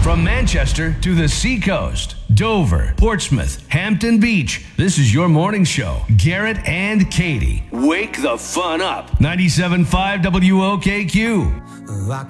From Manchester to the seacoast, Dover, Portsmouth, Hampton Beach, this is your morning show. Garrett and Katie. Wake the fun up. 97.5 WOKQ. I